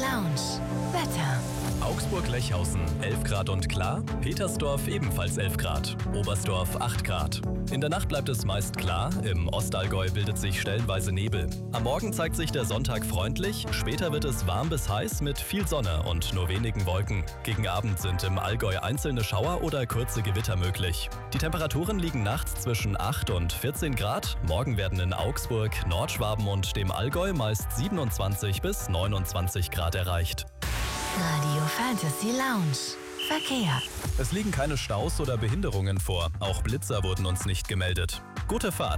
Lounge. Wetter. Augsburg-Lechhausen 11 Grad und klar, Petersdorf ebenfalls 11 Grad, Oberstdorf 8 Grad. In der Nacht bleibt es meist klar, im Ostallgäu bildet sich stellenweise Nebel. Am Morgen zeigt sich der Sonntag freundlich, später wird es warm bis heiß mit viel Sonne und nur wenigen Wolken. Gegen Abend sind im Allgäu einzelne Schauer oder kurze Gewitter möglich. Die Temperaturen liegen nachts zwischen 8 und 14 Grad, morgen werden in Augsburg, Nordschwaben und dem Allgäu meist 27 bis 29 Grad erreicht. Radio Fantasy Lounge. Verkehr. Es liegen keine Staus oder Behinderungen vor. Auch Blitzer wurden uns nicht gemeldet. Gute Fahrt!